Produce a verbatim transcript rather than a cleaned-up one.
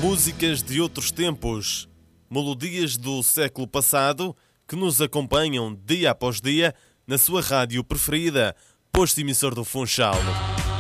Músicas de outros tempos, melodias do século passado que nos acompanham dia após dia na sua rádio preferida, posto emissor do Funchal.